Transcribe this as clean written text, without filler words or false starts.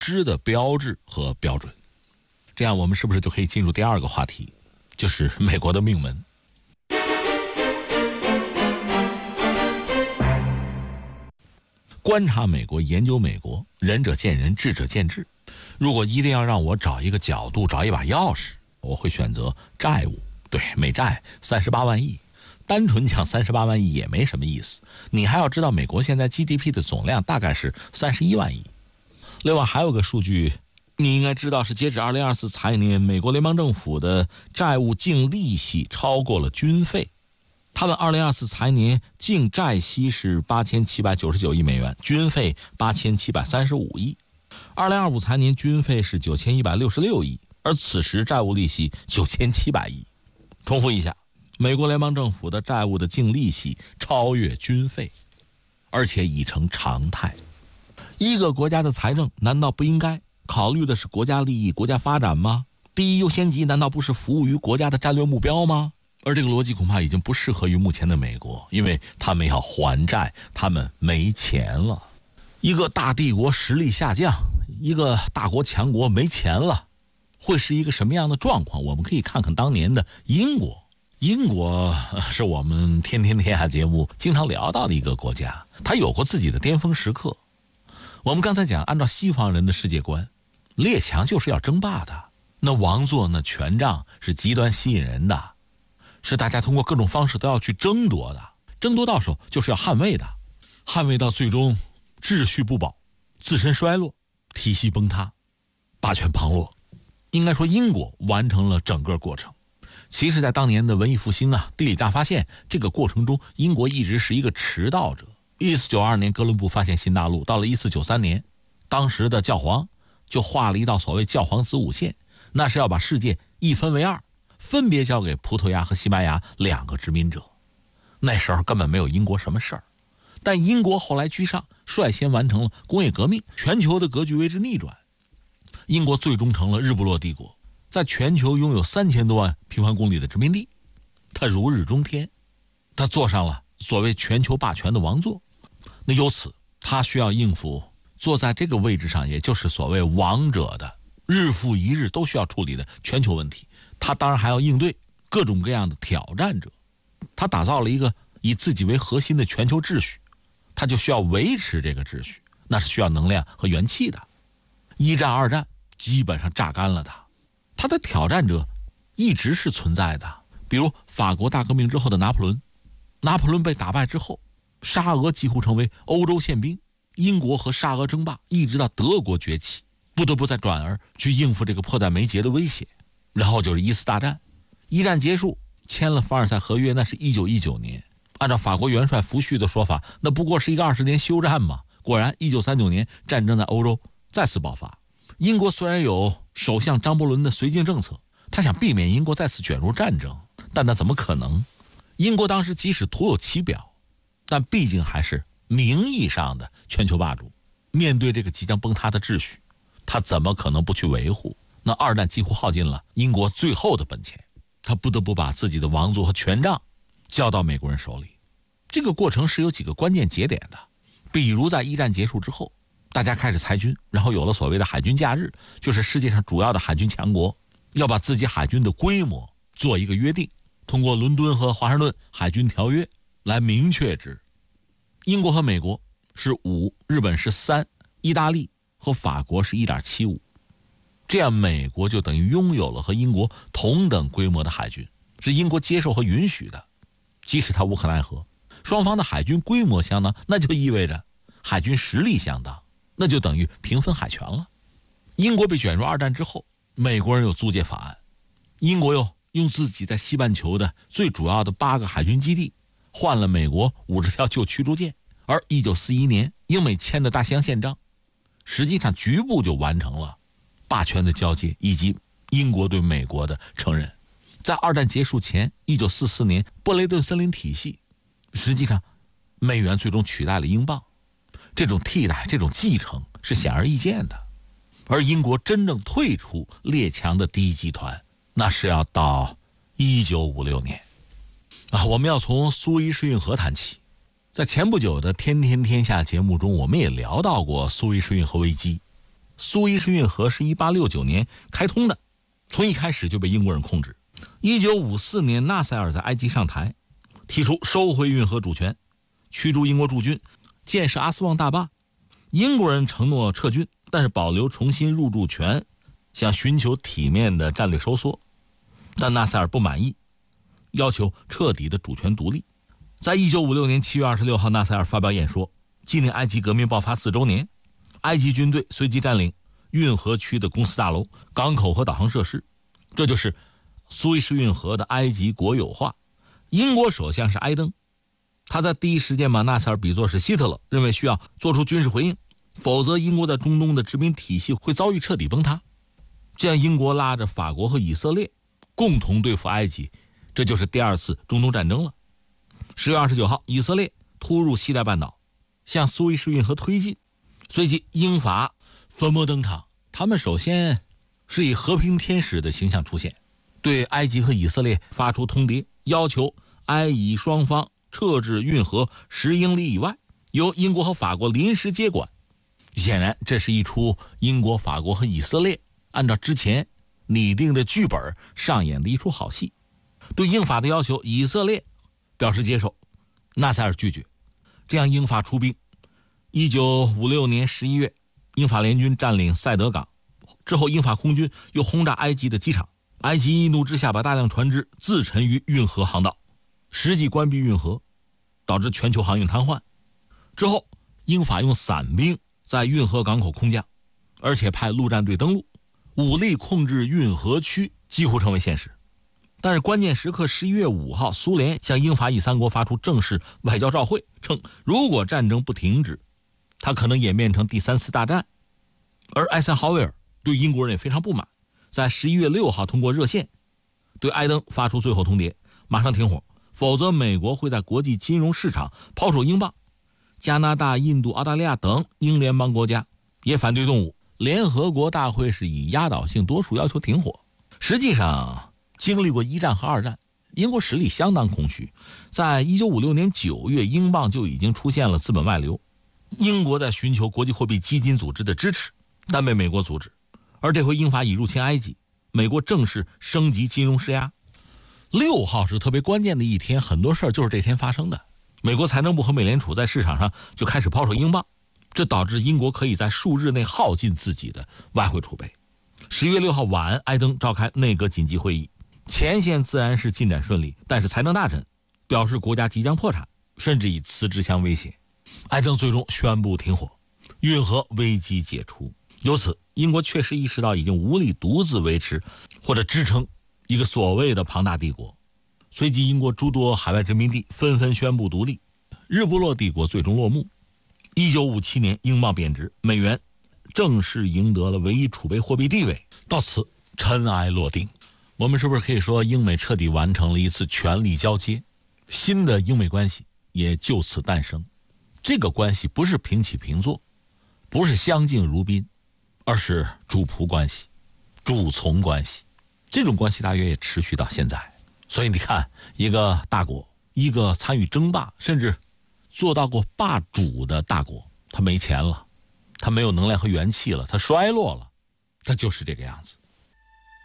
知的标志和标准。这样我们是不是就可以进入第二个话题，就是美国的命门。观察美国，研究美国，仁者见仁，智者见智。如果一定要让我找一个角度，找一把钥匙，我会选择债务。对，美债38万亿，单纯讲38万亿也没什么意思。你还要知道，美国现在 GDP 的总量大概是31万亿。另外还有个数据，你应该知道，是截止2024财年，美国联邦政府的债务净利息超过了军费。他们2024财年净债息是8799亿美元，军费8735亿。2025财年军费是9166亿，而此时债务利息9700亿。重复一下，美国联邦政府的债务的净利息超越军费，而且已成常态。一个国家的财政难道不应该考虑的是国家利益、国家发展吗？第一优先级难道不是服务于国家的战略目标吗？而这个逻辑恐怕已经不适合于目前的美国，因为他们要还债，他们没钱了。一个大帝国实力下降，一个大国强国没钱了，会是一个什么样的状况？我们可以看看当年的英国。英国是我们天天天下节目经常聊到的一个国家，它有过自己的巅峰时刻。我们刚才讲，按照西方人的世界观，列强就是要争霸的，那王座、那权杖是极端吸引人的，是大家通过各种方式都要去争夺的，争夺到手就是要捍卫的，捍卫到最终秩序不保，自身衰落，体系崩塌，霸权旁落。应该说英国完成了整个过程。其实在当年的文艺复兴地理大发现这个过程中，英国一直是一个迟到者。1492年哥伦布发现新大陆，到了1493年，当时的教皇就画了一道所谓教皇子午线，那是要把世界一分为二，分别交给葡萄牙和西班牙两个殖民者。那时候根本没有英国什么事儿，但英国后来居上，率先完成了工业革命，全球的格局为之逆转。英国最终成了日不落帝国，在全球拥有3000多万平方公里的殖民地，它如日中天，它坐上了所谓全球霸权的王座。那由此它需要应付坐在这个位置上，也就是所谓王者的日复一日都需要处理的全球问题。它当然还要应对各种各样的挑战者，它打造了一个以自己为核心的全球秩序，它就需要维持这个秩序，那是需要能量和元气的。一战、二战基本上榨干了它的挑战者一直是存在的。比如法国大革命之后的拿破仑被打败之后，沙俄几乎成为欧洲宪兵，英国和沙俄争霸，一直到德国崛起，不得不再转而去应付这个迫在眉睫的威胁。然后就是一次大战，一战结束，签了凡尔赛合约，那是1919年。按照法国元帅福煦的说法，那不过是一个20年休战嘛。果然1939年战争在欧洲再次爆发。英国虽然有首相张伯伦的绥靖政策，他想避免英国再次卷入战争，但那怎么可能？英国当时即使徒有其表，但毕竟还是名义上的全球霸主。面对这个即将崩塌的秩序，他怎么可能不去维护？那二战几乎耗尽了英国最后的本钱，他不得不把自己的王座和权杖交到美国人手里。这个过程是有几个关键节点的，比如在一战结束之后，大家开始裁军，然后有了所谓的海军假日，就是世界上主要的海军强国要把自己海军的规模做一个约定，通过伦敦和华盛顿海军条约来明确之。英国和美国是5，日本是3，意大利和法国是 1.75， 这样美国就等于拥有了和英国同等规模的海军，是英国接受和允许的，即使他无可奈何。双方的海军规模相当，那就意味着海军实力相当，那就等于平分海权了。英国被卷入二战之后，美国人有租借法案，英国又用自己在西半球的最主要的8个海军基地换了美国50条旧驱逐舰，而1941年英美签的大西洋宪章实际上局部就完成了霸权的交接以及英国对美国的承认。在二战结束前1944年布雷顿森林体系，实际上美元最终取代了英镑，这种替代，这种继承是显而易见的。而英国真正退出列强的第一集团，那是要到1956年我们要从苏伊士运河谈起。在前不久的天天天下节目中，我们也聊到过苏伊士运河危机。 苏伊士运河是1869年开通的，从一开始就被英国人控制。1954年，纳赛尔在埃及上台，提出收回运河主权，驱逐英国驻军，建设阿斯旺大坝。英国人承诺撤军，但是保留重新入驻权，想寻求体面的战略收缩。但纳赛尔不满意，要求彻底的主权独立。在1956年7月26号，纳赛尔发表演说，纪念埃及革命爆发4周年。埃及军队随即占领运河区的公司大楼、港口和导航设施，这就是苏伊士运河的埃及国有化。英国首相是埃登，他在第一时间把纳赛尔比作是希特勒，认为需要做出军事回应，否则英国在中东的殖民体系会遭遇彻底崩塌。这样英国拉着法国和以色列共同对付埃及，这就是第2次中东战争了。10月29号，以色列突入西奈半岛，向苏伊士运河推进，随即英法分拨登场。他们首先是以和平天使的形象出现，对埃及和以色列发出通牒，要求埃以双方撤至运河10英里以外，由英国和法国临时接管。显然这是一出英国、法国和以色列按照之前拟定的剧本上演的一出好戏。对英法的要求，以色列表示接受，纳赛尔拒绝。这样英法出兵。1956年11月，英法联军占领塞德港之后，英法空军又轰炸埃及的机场。埃及一怒之下把大量船只自沉于运河航道，实际关闭运河，导致全球航运瘫痪。之后英法用伞兵在运河港口空降，而且派陆战队登陆，武力控制运河区几乎成为现实。但是关键时刻11月5号，苏联向英法以3国发出正式外交照会，称如果战争不停止，它可能演变成第3次大战。而艾森豪威尔对英国人也非常不满，在11月6号通过热线对埃登发出最后通牒，马上停火，否则美国会在国际金融市场抛售英镑。加拿大、印度、澳大利亚等英联邦国家也反对动武，联合国大会是以压倒性多数要求停火。实际上经历过1战和2战，英国实力相当空虚。在1956年9月，英镑就已经出现了资本外流。英国在寻求国际货币基金组织的支持，但被美国阻止。而这回英法已入侵埃及，美国正式升级金融施压。6号是特别关键的一天，很多事儿就是这天发生的。美国财政部和美联储在市场上就开始抛售英镑，这导致英国可以在数日内耗尽自己的外汇储备。11月6号晚，埃登召开内阁紧急会议，前线自然是进展顺利，但是财政大臣表示国家即将破产，甚至以辞职相威胁。埃登最终宣布停火，运河危机解除。由此，英国确实意识到已经无力独自维持或者支撑一个所谓的庞大帝国。随即，英国诸多海外殖民地纷纷宣布独立，日不落帝国最终落幕。1957年，英镑贬值，美元正式赢得了唯一储备货币地位，到此尘埃落定。我们是不是可以说，英美彻底完成了一次权力交接，新的英美关系也就此诞生？这个关系不是平起平坐，不是相敬如宾，而是主仆关系、主从关系。这种关系大约也持续到现在。所以你看，一个大国，一个参与争霸甚至做到过霸主的大国，他没钱了，他没有能量和元气了，他衰落了，他就是这个样子。